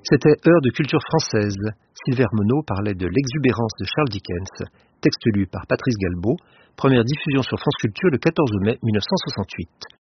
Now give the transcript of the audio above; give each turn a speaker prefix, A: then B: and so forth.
A: C'était Heure de culture française. Sylvain Monod parlait de l'exubérance de Charles Dickens. Texte lu par Patrice Galbaud. Première diffusion sur France Culture le 14 mai 1968.